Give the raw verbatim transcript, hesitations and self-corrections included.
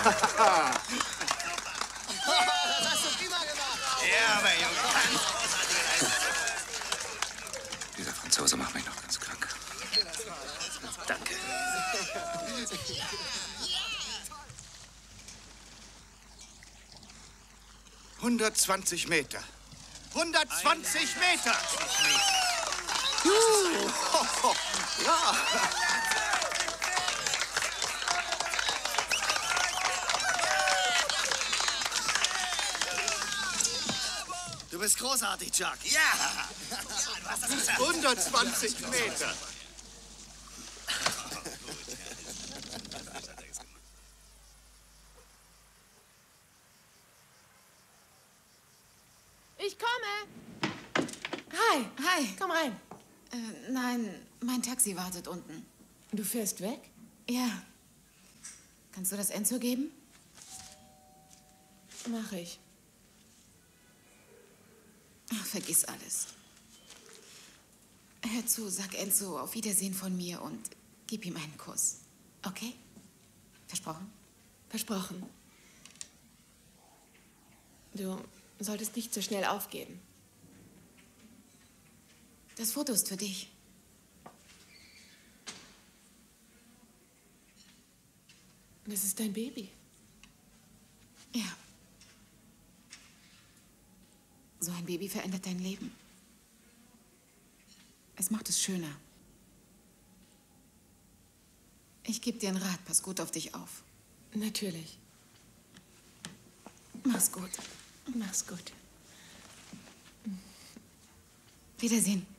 hast du prima gemacht. Ja, aber Junge, ganz großartige Leistung. Dieser Franzose macht mich noch ganz krank. Danke. hundertzwanzig Meter. hundertzwanzig Meter. Uh, ja. Du bist großartig, Chuck. Ja! Du hast das gesagt. hundertzwanzig Meter. Ich komme. Hi. Hi. Komm rein. Äh, nein, mein Taxi wartet unten. Du fährst weg? Ja. Kannst du das Enzo geben? Mach ich. Ach, vergiss alles. Hör zu, sag Enzo auf Wiedersehen von mir und gib ihm einen Kuss. Okay? Versprochen? Versprochen. Du solltest nicht so schnell aufgeben. Das Foto ist für dich. Das ist dein Baby. Ja. So ein Baby verändert dein Leben. Es macht es schöner. Ich gebe dir einen Rat. Pass gut auf dich auf. Natürlich. Mach's gut. Mach's gut. Wiedersehen.